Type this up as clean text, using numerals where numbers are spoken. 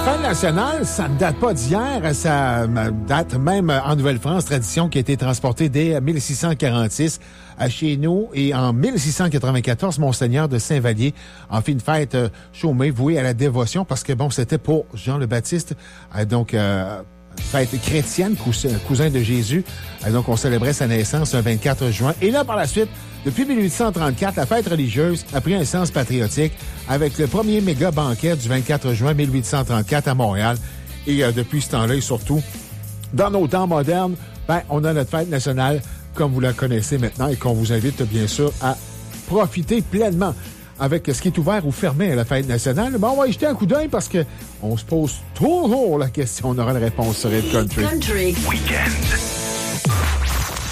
fête nationale, ça ne date pas d'hier, ça date même en Nouvelle-France, tradition qui a été transportée dès 1646 chez nous. Et en 1694, Monseigneur de Saint-Vallier a fait une fête chômée vouée à la dévotion parce que, bon, c'était pour Jean le Baptiste, fête chrétienne, cousin de Jésus. Donc, on célébrait sa naissance un 24 juin. Et là, par la suite, depuis 1834, la fête religieuse a pris un sens patriotique avec le premier méga banquet du 24 juin 1834 à Montréal. Et depuis ce temps-là, et surtout, dans nos temps modernes, on a notre fête nationale comme vous la connaissez maintenant et qu'on vous invite, bien sûr, à profiter pleinement avec ce qui est ouvert ou fermé à la fête nationale. On va y jeter un coup d'œil parce que on se pose toujours la question. On aura la réponse sur Hit Country. Weekend.